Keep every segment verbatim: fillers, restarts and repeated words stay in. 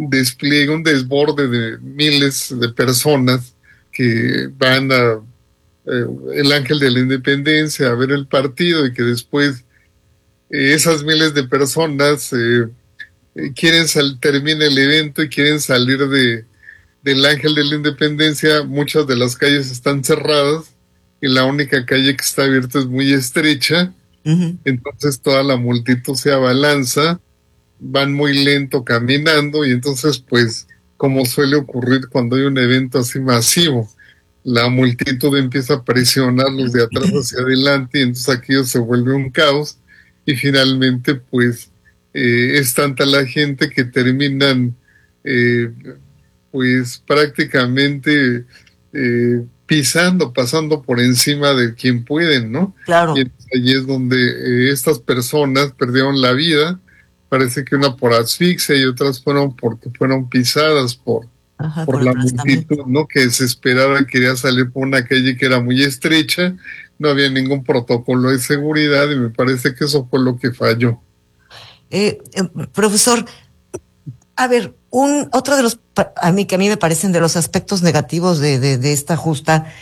despliegue, un desborde de miles de personas que van a eh, el Ángel de la Independencia a ver el partido y que después eh, esas miles de personas eh, eh, quieren sal termina el evento y quieren salir de del Ángel de la Independencia. Muchas de las calles están cerradas y la única calle que está abierta es muy estrecha. Uh-huh. Entonces toda la multitud se abalanza, van muy lento caminando y entonces, pues, como suele ocurrir cuando hay un evento así masivo, la multitud empieza a presionarlos de atrás hacia adelante y entonces aquello se vuelve un caos y finalmente, pues, eh, es tanta la gente que terminan eh, pues prácticamente eh, pisando, pasando por encima de quien pueden, ¿no? Claro. Y ahí es donde eh, estas personas perdieron la vida, parece que una por asfixia y otras fueron porque fueron pisadas por, Ajá, por, por la multitud, ¿no? Que desesperada quería salir por una calle que era muy estrecha, no había ningún protocolo de seguridad y me parece que eso fue lo que falló. Eh, eh, profesor, a ver, un otro de los, a mí que a mí me parecen de los aspectos negativos de, de, de esta justa,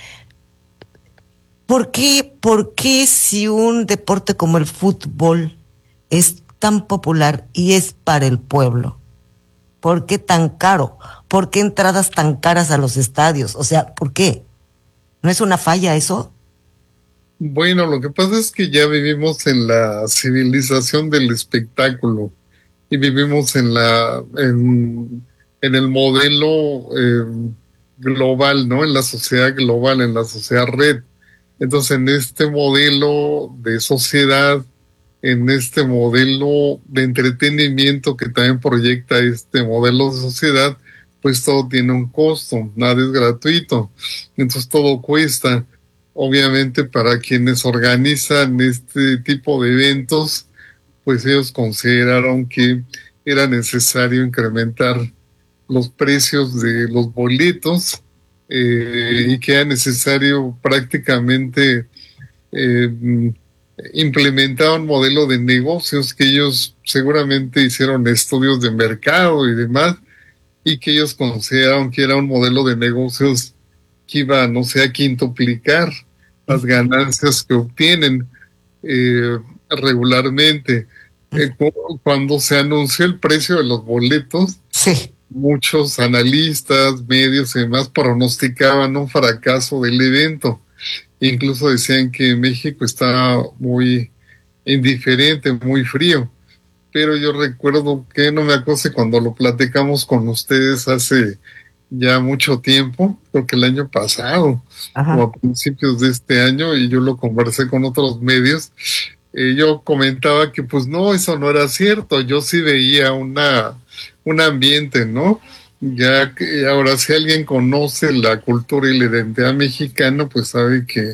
¿por qué, por qué si un deporte como el fútbol es tan popular y es para el pueblo, por qué tan caro? ¿Por qué entradas tan caras a los estadios? O sea, ¿por qué? ¿No es una falla eso? Bueno, lo que pasa es que ya vivimos en la civilización del espectáculo y vivimos en la en, en el modelo eh, global, ¿no? En la sociedad global, en la sociedad red. Entonces, en este modelo de sociedad, en este modelo de entretenimiento que también proyecta este modelo de sociedad, pues todo tiene un costo, nada es gratuito. Entonces todo cuesta. Obviamente para quienes organizan este tipo de eventos, pues ellos consideraron que era necesario incrementar los precios de los boletos eh, y que era necesario prácticamente eh, implementar un modelo de negocios que ellos seguramente hicieron estudios de mercado y demás y que ellos consideraron que era un modelo de negocios que iba, no sé, a quintuplicar las ganancias que obtienen eh, regularmente. Eh, cuando se anunció el precio de los boletos, sí. muchos analistas, medios y demás pronosticaban un fracaso del evento. Incluso decían que México estaba muy indiferente, muy frío. Pero yo recuerdo que, no me acuerdo cuando lo platicamos con ustedes hace ya mucho tiempo, creo que el año pasado, Ajá. o a principios de este año, y yo lo conversé con otros medios, eh, yo comentaba que pues no, eso no era cierto, yo sí veía una un ambiente, ¿no? Ya que ahora si alguien conoce la cultura y la identidad mexicana, pues sabe que,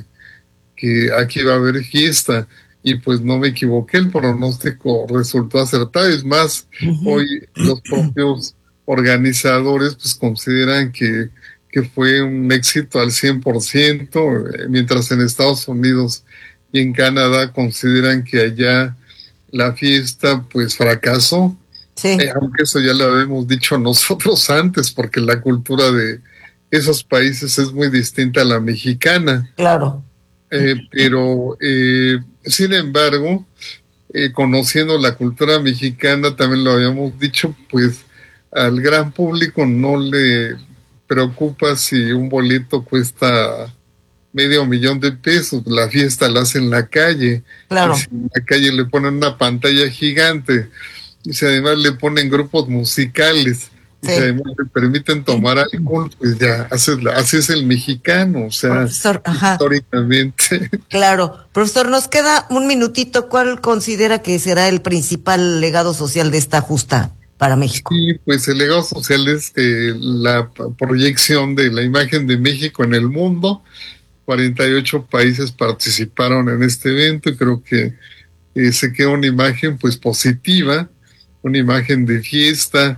que aquí va a haber fiesta. Y pues no me equivoqué, el pronóstico resultó acertado. Es más, uh-huh. hoy los propios organizadores pues consideran que, que fue un éxito al cien por ciento, mientras en Estados Unidos y en Canadá consideran que allá la fiesta pues fracasó. Sí. Eh, aunque eso ya lo habíamos dicho nosotros antes, porque la cultura de esos países es muy distinta a la mexicana. Claro. Eh, pero, eh, sin embargo, eh, conociendo la cultura mexicana, también lo habíamos dicho, pues al gran público no le preocupa si un boleto cuesta medio millón de pesos, la fiesta la hace en la calle. Claro. Y si en la calle le ponen una pantalla gigante, y si además le ponen grupos musicales, y sí. si además le permiten tomar alcohol, pues ya, así, así es el mexicano, o sea, Profesor, históricamente. Claro. Profesor, nos queda un minutito. ¿Cuál considera que será el principal legado social de esta justa para México? Sí, pues el legado social es eh, la proyección de la imagen de México en el mundo. cuarenta y ocho países participaron en este evento y creo que eh, se queda una imagen pues positiva, una imagen de fiesta,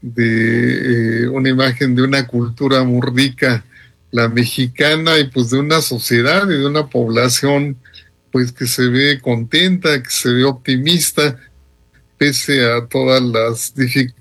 de eh, una imagen de una cultura muy rica, la mexicana, y pues de una sociedad y de una población pues que se ve contenta, que se ve optimista, pese a todas las dificultades